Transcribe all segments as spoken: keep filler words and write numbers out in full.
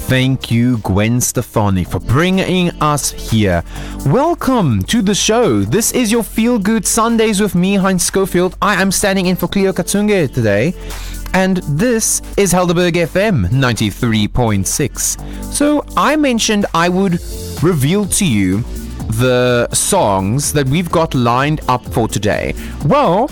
Thank you, Gwen Stefani, for bringing us here. Welcome to the show. This is your Feel Good Sundays with me, Heinz Schofield. I am standing in for Cleo Katunge today. And this is Helderberg F M ninety-three point six. So I mentioned I would reveal to you the songs that we've got lined up for today. Well,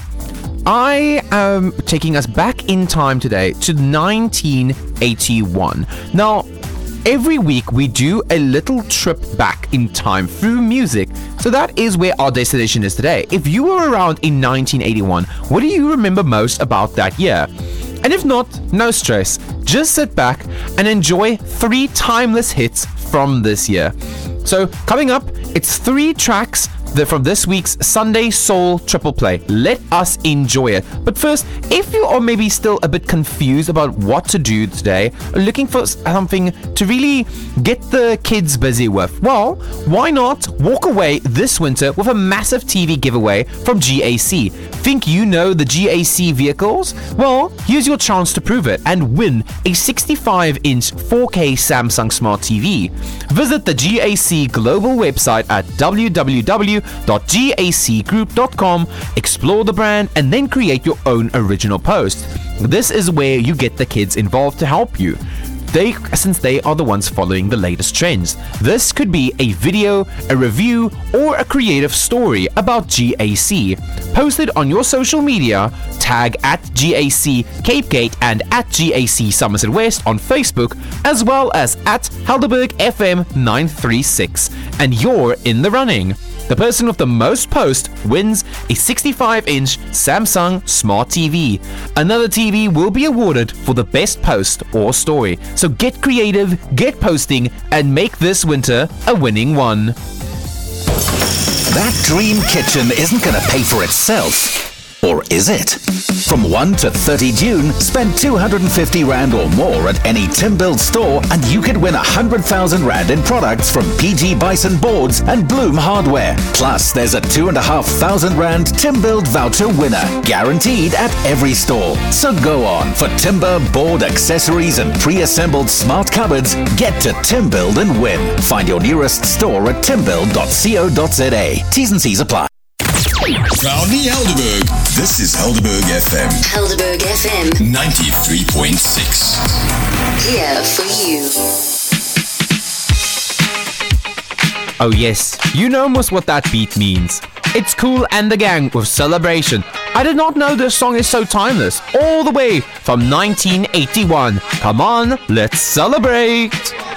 I am taking us back in time today to nineteen eighty-one. Now, every week we do a little trip back in time through music. So that is where our destination is today. If you were around in nineteen eighty-one, what do you remember most about that year? And if not, no stress. Just sit back and enjoy three timeless hits from this year. So coming up, it's three tracks from this week's Sunday Soul Triple Play. Let us enjoy it. But first, if you are maybe still a bit confused about what to do today, or looking for something to really get the kids busy with, well, why not walk away this winter with a massive T V giveaway from G A C? Think you know the G A C vehicles? Well, here's your chance to prove it and win a sixty-five inch four K Samsung Smart T V. Visit the G A C global website at w w w dot g a c group dot com, explore the brand, and then create your own original post. This is where you get the kids involved to help you. They, since they are the ones following the latest trends. This could be a video, a review, or a creative story about G A C. Post it on your social media, tag at G A C Cape Gate and at G A C Somerset West on Facebook, as well as at Helderberg F M nine three six, and you're in the running. The person with the most posts wins a sixty-five inch Samsung Smart T V. Another T V will be awarded for the best post or story. So get creative, get posting, and make this winter a winning one. That dream kitchen isn't going to pay for itself. Or is it? From first to thirtieth June, spend two hundred fifty rand or more at any Timbuild store and you could win one hundred thousand rand in products from P G Bison Boards and Bloom Hardware. Plus, there's a two thousand five hundred rand Timbuild voucher winner, guaranteed at every store. So go on, for timber, board, accessories and pre-assembled smart cupboards, get to Timbuild and win. Find your nearest store at timbuild dot co dot z a. T's and C's apply. Proudly Helderberg. This is Helderberg F M. Helderberg F M. ninety-three point six. Here for you. Oh yes, you know almost what that beat means. It's Kool and the Gang with Celebration. I did not know this song is so timeless. All the way from nineteen eighty-one. Come on, let's celebrate.